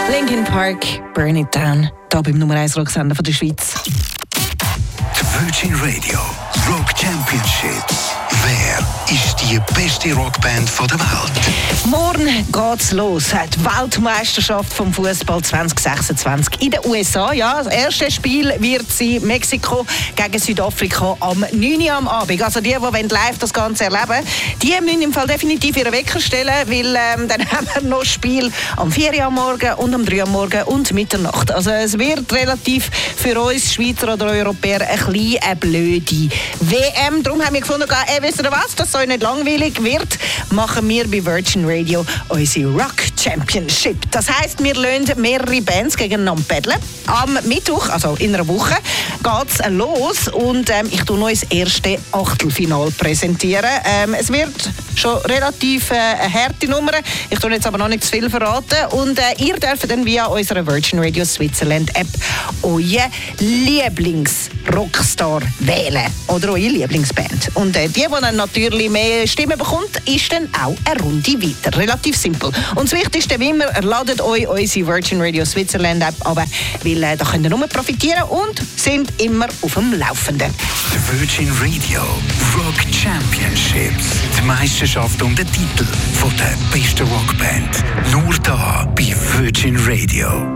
Linkin Park, Burn It Down, hier beim Nummer 1 Rocksender der Schweiz. Die Virgin Radio Rock Championships. Wer ist die beste Rockband der Welt? Morgen geht's los. Die Weltmeisterschaft vom Fußball 2026 in den USA. Ja, das erste Spiel wird sein Mexiko gegen Südafrika am 9 Uhr am Abend. Also die live das Ganze erleben wollen, die müssen im Fall definitiv ihren Wecker stellen, weil dann haben wir noch Spiel am 4 Uhr am Morgen und am 3 Uhr am Morgen und Mitternacht. Also es wird relativ für uns Schweizer oder Europäer ein bisschen eine blöde WM. Darum haben wir gefunden, wisst ihr was, dass es euch nicht langweilig wird, machen wir bei Virgin Radio unsere Rock Championship. Das heisst, wir lassen mehrere Bands gegeneinander paddeln. Am Mittwoch, also in einer Woche, geht's los und ich tue noch das erste Achtelfinal präsentieren. Es wird schon relativ eine harte Nummer. Ich tue jetzt aber noch nicht zu viel verraten. Und ihr dürft dann via unserer Virgin Radio Switzerland App euren Lieblings-Rockstar wählen. Oder eure Lieblingsband. Und die dann natürlich mehr Stimmen bekommt, ist dann auch eine Runde weiter. Relativ simpel. Und das Wichtigste wie immer, ladet euch unsere Virgin Radio Switzerland App ab, weil da könnt ihr nur profitieren und sind immer auf dem Laufenden. Die Virgin Radio Rock Championships. Die Meisterschaft um den Titel von der besten Rockband. Nur da bei Virgin Radio.